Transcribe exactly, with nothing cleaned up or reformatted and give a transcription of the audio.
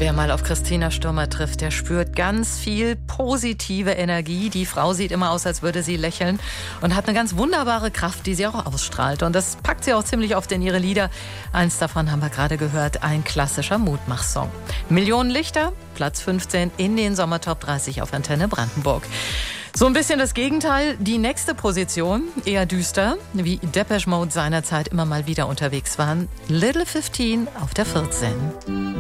Wer mal auf Christina Stürmer trifft, der spürt ganz viel positive Energie. Die Frau sieht immer aus, als würde sie lächeln und hat eine ganz wunderbare Kraft, die sie auch ausstrahlt. Und das packt sie auch ziemlich oft in ihre Lieder. Eins davon haben wir gerade gehört, ein klassischer Mutmachsong. Millionen Lichter, Platz fünfzehn in den Sommertop dreißig auf Antenne Brandenburg. So ein bisschen das Gegenteil, die nächste Position, eher düster, wie Depeche Mode seinerzeit immer mal wieder unterwegs waren. Little fifteen auf der vierzehn.